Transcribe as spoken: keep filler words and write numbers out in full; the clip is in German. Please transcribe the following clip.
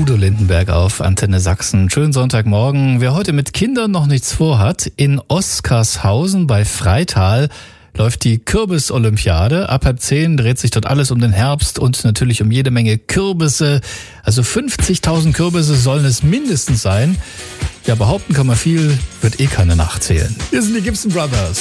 Udo Lindenberg auf Antenne Sachsen. Schönen Sonntagmorgen. Wer heute mit Kindern noch nichts vorhat, in Oskarshausen bei Freital läuft die Kürbis-Olympiade. Ab halb zehn dreht sich dort alles um den Herbst und natürlich um jede Menge Kürbisse. Also fünfzigtausend Kürbisse sollen es mindestens sein. Ja, behaupten kann man viel, wird eh keiner nachzählen. Wir sind die Gibson Brothers.